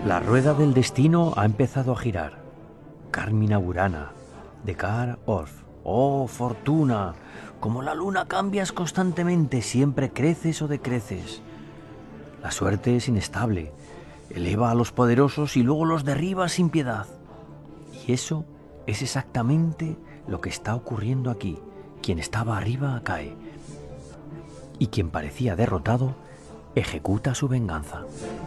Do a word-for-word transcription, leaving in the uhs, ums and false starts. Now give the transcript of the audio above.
La rueda del destino ha empezado a girar. Carmina Burana, de Car Orff. Oh, fortuna, como la luna cambias constantemente, siempre creces o decreces. La suerte es inestable, eleva a los poderosos y luego los derriba sin piedad. Y eso es exactamente lo que está ocurriendo aquí. Quien estaba arriba cae. Y quien parecía derrotado ejecuta su venganza.